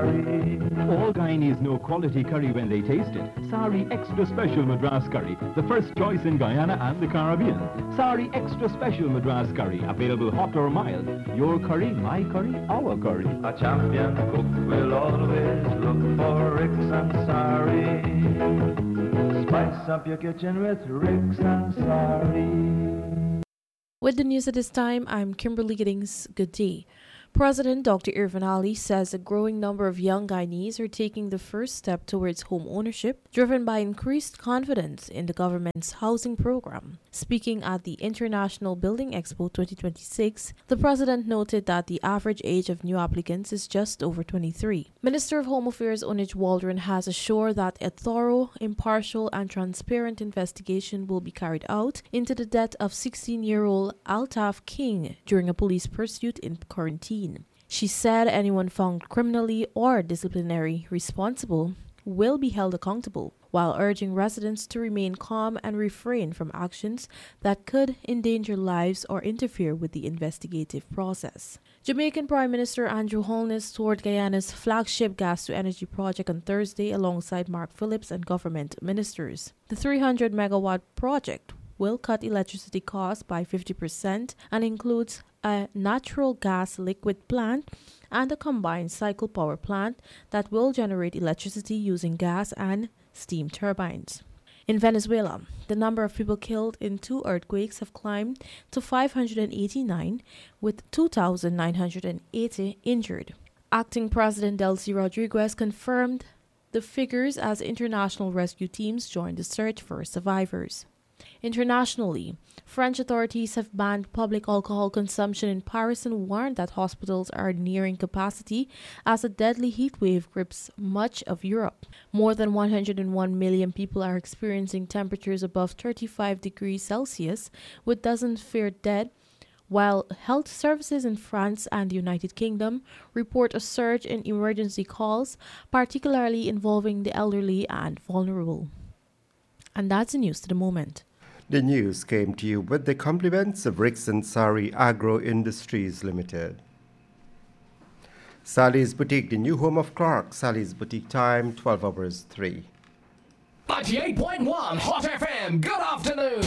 Sari. All Guyanese know quality curry when they taste it. Sari Extra Special Madras Curry, the first choice in Guyana and the Caribbean. Sari Extra Special Madras Curry, available hot or mild. Your curry, my curry, our curry. A champion cook will always look for Ricks and Sari. Spice up your kitchen with Ricks and Sari. With the news at this time, I'm Kimberly Giddings. Good day. President Dr. Irfaan Ali says a growing number of young Guyanese are taking the first step towards home ownership, driven by increased confidence in the government's housing program. Speaking at the International Building Expo 2026, the president noted that the average age of new applicants is just over 23. Minister of Home Affairs Onij Waldron has assured that a thorough, impartial, and transparent investigation will be carried out into the death of 16-year-old Altaf King during a police pursuit in quarantine. She said anyone found criminally or disciplinary responsible will be held accountable, while urging residents to remain calm and refrain from actions that could endanger lives or interfere with the investigative process. Jamaican Prime Minister Andrew Holness toured Guyana's flagship gas-to-energy project on Thursday alongside Mark Phillips and government ministers. The 300-megawatt project will cut electricity costs by 50% and includes a natural gas liquid plant and a combined cycle power plant that will generate electricity using gas and steam turbines. In Venezuela, the number of people killed in 2 earthquakes have climbed to 589, with 2,980 injured. Acting President Delcy Rodriguez confirmed the figures as international rescue teams joined the search for survivors. Internationally, French authorities have banned public alcohol consumption in Paris and warned that hospitals are nearing capacity as a deadly heat wave grips much of Europe. More than 101 million people are experiencing temperatures above 35 degrees Celsius, with dozens feared dead, while health services in France and the United Kingdom report a surge in emergency calls, particularly involving the elderly and vulnerable. And that's the news to the moment. The news came to you with the compliments of Ricks and Sari Agro Industries Limited. Sally's Boutique, the new home of Clark. Sally's Boutique time, 12 hours 3. 98.1 Hot FM, good afternoon.